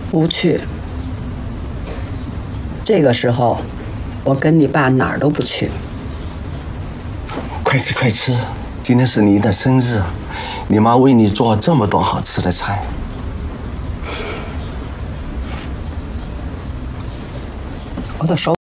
不去。这个时候，我跟你爸哪儿都不去。 快吃快吃，今天是你的生日，你妈为你做这么多好吃的菜。 我的手。